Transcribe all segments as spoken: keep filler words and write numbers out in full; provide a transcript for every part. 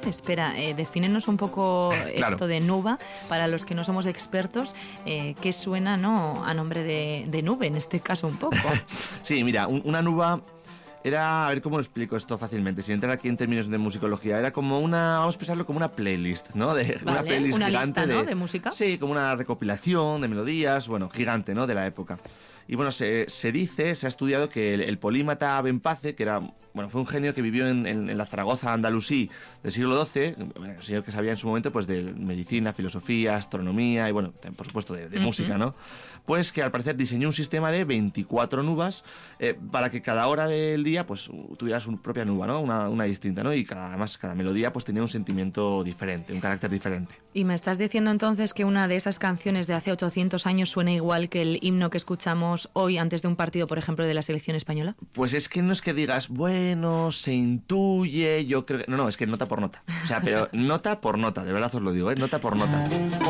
Espera, eh, defínenos un poco Claro. esto de nuba, para los que no somos expertos, eh, ¿qué suena, no, a nombre de, de nube, en este caso un poco? Sí, mira, un- una nuba era, a ver cómo lo explico esto fácilmente, sin entrar aquí en términos de musicología, era como una, vamos a pensarlo como una playlist, ¿no? De, una Vale, playlist una gigante lista, ¿no? de, de música. Sí, como una recopilación de melodías, bueno, gigante, ¿no? De la época. Y bueno, se, se dice, se ha estudiado que el, el polímata Benpace, que era, bueno, fue un genio que vivió en, en, en la Zaragoza andalusí del siglo doce, bueno, un señor que sabía en su momento pues de medicina, filosofía, astronomía y bueno, por supuesto de, de uh-huh. música, ¿no? Pues que al parecer diseñó un sistema de veinticuatro nubas eh, para que cada hora del día pues tuviera su propia nuba, ¿no? Una, una distinta, ¿no? Y cada, además cada melodía pues tenía un sentimiento diferente, un carácter diferente. ¿Y me estás diciendo entonces que una de esas canciones de hace ochocientos años suena igual que el himno que escuchamos hoy antes de un partido, por ejemplo, de la selección española? Pues es que no es que digas, bueno, se intuye, yo creo que... No, no, es que nota por nota. O sea, pero nota por nota, de verdad os lo digo, ¿eh? Nota por nota.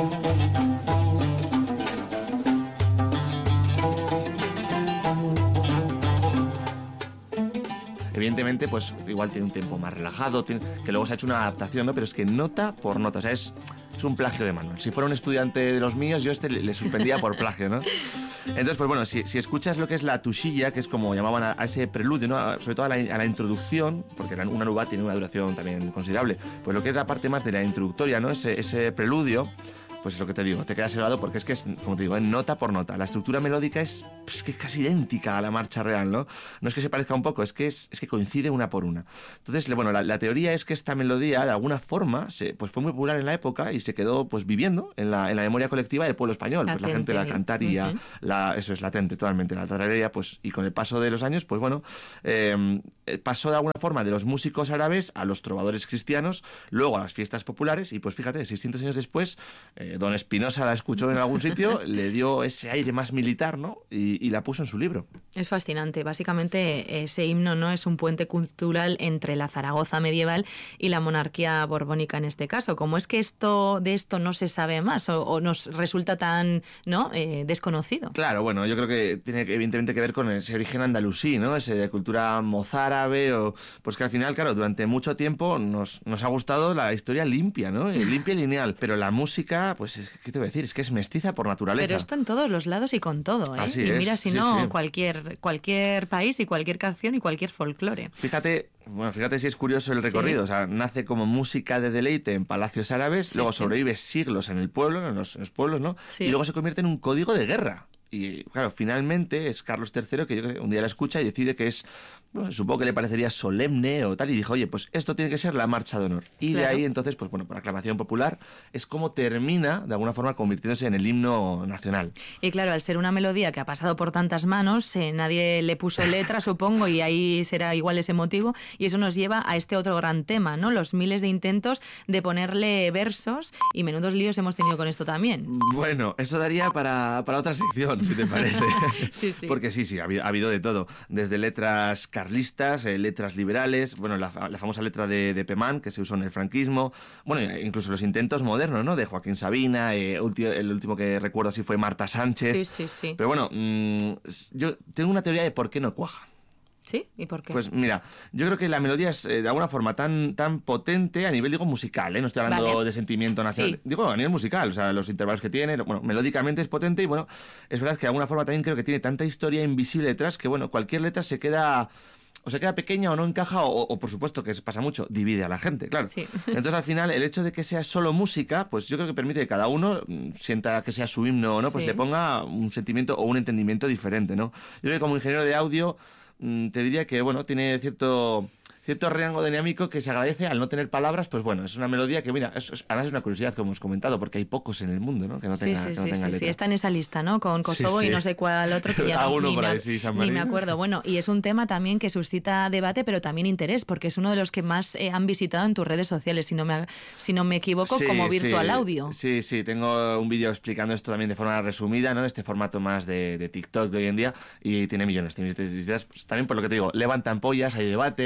Evidentemente, pues igual tiene un tempo más relajado, tiene, que luego se ha hecho una adaptación, ¿no? Pero es que nota por nota, o sea, es, es un plagio de Manuel. Si fuera un estudiante de los míos, yo este le, le suspendía por plagio, ¿no? Entonces, pues bueno, si, si escuchas lo que es la tushilla, que es como llamaban a, a ese preludio, ¿no? A, sobre todo a la, a la introducción, porque la, una nuba tiene una duración también considerable, pues lo que es la parte más de la introductoria, ¿no? Ese, ese preludio, pues es lo que te digo, te quedas helado porque es que es, como te digo, en nota por nota. La estructura melódica es, pues, que es casi idéntica a la marcha real, ¿no? No es que se parezca un poco, es que es, es que coincide una por una. Entonces, bueno, la, la teoría es que esta melodía, de alguna forma, se, pues fue muy popular en la época y se quedó pues viviendo en la, en la memoria colectiva del pueblo español. Latente. Pues la gente la cantaría, uh-huh. la, eso es latente totalmente, la tararería, pues, y con el paso de los años, pues bueno, eh, pasó de alguna forma de los músicos árabes a los trovadores cristianos, luego a las fiestas populares, y pues fíjate, seiscientos años después, eh, don Espinosa la escuchó en algún sitio, le dio ese aire más militar, ¿no? Y, y la puso en su libro. Es fascinante. Básicamente ese himno no es un puente cultural entre la Zaragoza medieval y la monarquía borbónica en este caso. ¿Cómo es que esto de esto no se sabe más o, o nos resulta tan, ¿no? eh, desconocido? Claro, bueno, yo creo que tiene evidentemente que ver con ese origen andalusí, ¿no? Ese de cultura mozárabe, o pues que al final, claro, durante mucho tiempo nos, nos ha gustado la historia limpia, ¿no? Limpia y lineal, pero la música, pues es ¿qué te voy a decir? Es que es mestiza por naturaleza. Pero esto en todos los lados y con todo, ¿eh? Así y es, mira, si sí, no, sí. cualquier cualquier país y cualquier canción y cualquier folclore. Fíjate, bueno, fíjate si es curioso el recorrido. Sí. O sea, nace como música de deleite en palacios árabes, sí, luego sí. sobrevive siglos en el pueblo, en los, en los pueblos, ¿no? Sí. Y luego se convierte en un código de guerra. Y claro, finalmente es Carlos tercero que yo un día la escucha y decide que es, bueno, supongo que le parecería solemne o tal, y dijo, oye, pues esto tiene que ser la marcha de honor. Y claro. de ahí entonces, pues bueno, por aclamación popular, es como termina de alguna forma convirtiéndose en el himno nacional. Y claro, al ser una melodía que ha pasado por tantas manos, eh, nadie le puso letra, supongo, y ahí será igual ese motivo, y eso nos lleva a este otro gran tema, ¿no? Los miles de intentos de ponerle versos, y menudos líos hemos tenido con esto también. Bueno, eso daría para, para otra sección, si te parece. Sí, sí. Porque sí, sí, ha habido, ha habido de todo. Desde letras carlistas, eh, letras liberales, bueno, la, la famosa letra de, de Pemán, que se usó en el franquismo, bueno, incluso los intentos modernos, ¿no? De Joaquín Sabina, eh, ulti- el último que recuerdo así fue Marta Sánchez. Sí, sí, sí. Pero bueno, mmm, yo tengo una teoría de por qué no cuaja. ¿Sí? ¿Y por qué? Pues mira, yo creo que la melodía es eh, de alguna forma tan, tan potente a nivel, digo, musical, ¿eh? No estoy hablando vale. de sentimiento nacional. Sí. Digo, a nivel musical, o sea, los intervalos que tiene, bueno, melódicamente es potente y bueno, es verdad que de alguna forma también creo que tiene tanta historia invisible detrás que, bueno, cualquier letra se queda... o se queda pequeña o no encaja o, o por supuesto que pasa mucho, divide a la gente, claro. Sí. Entonces al final el hecho de que sea solo música, pues yo creo que permite que cada uno sienta que sea su himno o no, pues sí. le ponga un sentimiento o un entendimiento diferente, ¿no? Yo creo que como ingeniero de audio te diría que, bueno, tiene cierto... cierto rango dinámico que se agradece al no tener palabras, pues bueno, es una melodía que, mira, es, es, además es una curiosidad, como hemos comentado, porque hay pocos en el mundo, ¿no? Que no tenga, sí, sí, que no sí, tenga sí, letra. Sí, está en esa lista, ¿no? Con Kosovo sí, sí. y no sé cuál otro que ya no, ni, por me, ahí, sí, San ni me acuerdo. Bueno, y es un tema también que suscita debate, pero también interés, porque es uno de los que más eh, han visitado en tus redes sociales, si no me, si no me equivoco, sí, como Virtual sí, Audio. Sí, sí, tengo un vídeo explicando esto también de forma resumida, ¿no? Este formato más de, de TikTok de hoy en día, y tiene millones de visitas, pues, también por lo que te digo, levantan pollas, hay debate en los comentarios,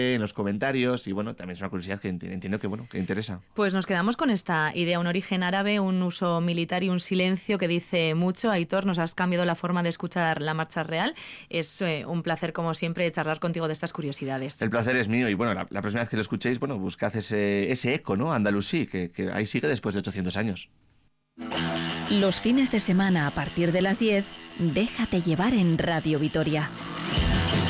comentarios y bueno, también es una curiosidad que entiendo que bueno, que interesa. Pues nos quedamos con esta idea, un origen árabe, un uso militar y un silencio que dice mucho. Aitor, nos has cambiado la forma de escuchar la marcha real. Es eh, un placer, como siempre, charlar contigo de estas curiosidades. El placer es mío y bueno, la, la próxima vez que lo escuchéis, bueno, buscad ese, ese eco, ¿no? Andalusí, que, que ahí sigue después de ochocientos años. Los fines de semana a partir de las diez, déjate llevar en Radio Vitoria.